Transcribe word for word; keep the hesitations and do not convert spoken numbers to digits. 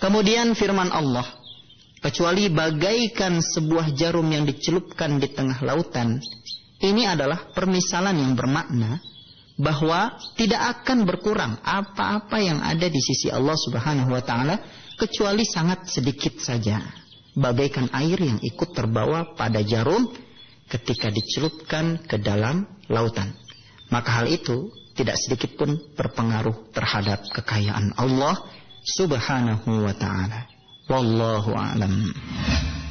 Kemudian firman Allah, kecuali bagaikan sebuah jarum yang dicelupkan di tengah lautan. Ini adalah permisalan yang bermakna bahwa tidak akan berkurang apa-apa yang ada di sisi Allah Subhanahu wa taala kecuali sangat sedikit saja, bagaikan air yang ikut terbawa pada jarum ketika dicelupkan ke dalam lautan. Maka hal itu tidak sedikit pun berpengaruh terhadap kekayaan Allah Subhanahu wa taala. Wallahu a'lam.